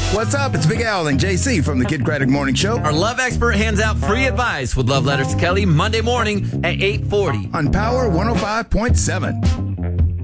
What's up? It's Big Al and JC from the Kid Craddock Morning Show. Our love expert hands out free advice with Love Letters to Kelly Monday morning at 8:40 on Power 105.7.